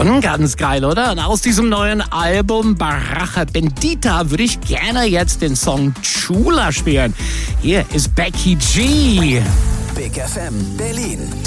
Schon ganz geil, oder? Und aus diesem neuen Album Baraja Bendita würde ich gerne jetzt den Song Chula spielen. Hier ist Becky G. Big FM Berlin.